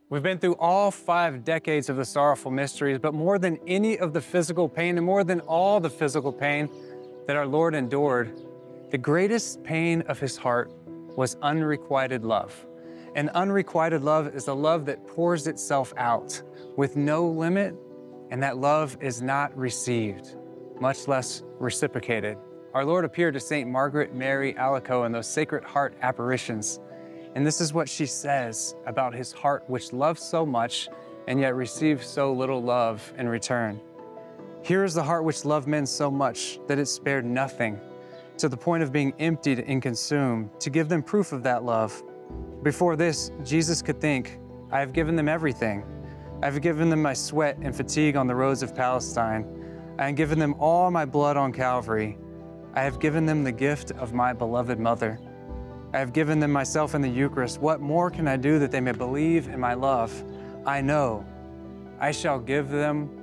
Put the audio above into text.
We've been through all 5 decades of the sorrowful mysteries, but more than any of the physical pain and more than all the physical pain that our Lord endured, the greatest pain of his heart was unrequited love. And unrequited love is a love that pours itself out with no limit, and that love is not received, much less reciprocated. Our Lord appeared to St. Margaret Mary Alacoque in those Sacred Heart apparitions. And this is what she says about his heart, which loves so much and yet receives so little love in return. Here is the heart which loved men so much that it spared nothing, to the point of being emptied and consumed, to give them proof of that love. Before this, Jesus could think, I have given them everything. I have given them my sweat and fatigue on the roads of Palestine. I have given them all my blood on Calvary. I have given them the gift of my beloved mother. I have given them myself in the Eucharist. What more can I do that they may believe in my love? I know I shall give them